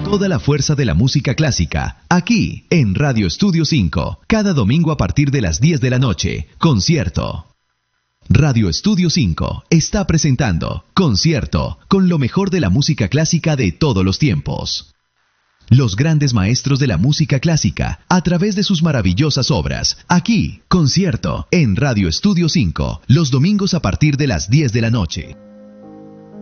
Toda la fuerza de la música clásica, aquí en Radio Estudio 5, cada domingo a partir de las 10 de la noche, concierto. Radio Estudio 5 está presentando Concierto con lo mejor de la música clásica de todos los tiempos. Los grandes maestros de la música clásica, a través de sus maravillosas obras. Aquí, Concierto, en Radio Estudio 5, los domingos a partir de las 10 de la noche.